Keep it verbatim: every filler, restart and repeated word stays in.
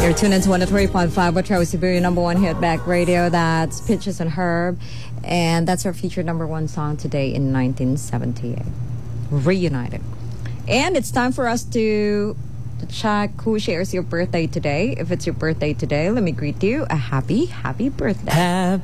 You're tuned into one oh three point five Metro Cebu, number one hit back radio. That's Peaches and Herb. And that's our featured number one song today in nineteen seventy-eight. Reunited. And it's time for us to, to check who shares your birthday today. If it's your birthday today, let me greet you a happy, happy birthday. Happy